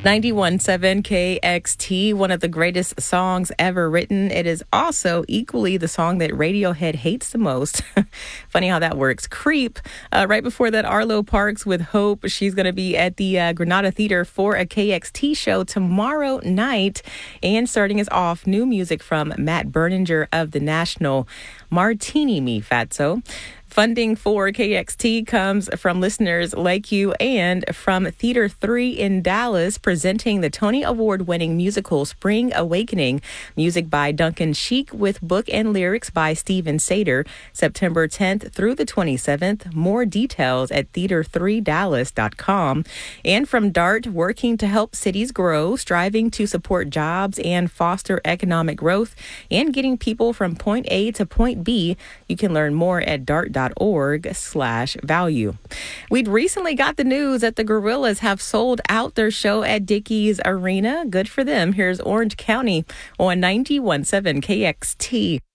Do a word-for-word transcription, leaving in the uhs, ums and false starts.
ninety-one point seven K X T, one of the greatest songs ever written. It is also equally the song that Radiohead hates the most. Funny how that works. Creep. Uh, right before that, Arlo Parks with Hope. She's going to be at the uh, Granada Theater for a K X T show tomorrow night. And starting us off, new music from Matt Berninger of The National. Martini Me, Fatso. Funding for K X T comes from listeners like you and from Theater three in Dallas, presenting the Tony Award-winning musical Spring Awakening. Music by Duncan Sheik with book and lyrics by Steven Sater. September tenth through the twenty-seventh. More details at theater three dallas dot com. And from DART, working to help cities grow, striving to support jobs and foster economic growth, and getting people from point A to point B. You can learn more at dart dot org slash value. We'd recently got the news that the Gorillaz have sold out their show at Dickies Arena. Good for them. Here's Orange County on ninety-one point seven K X T.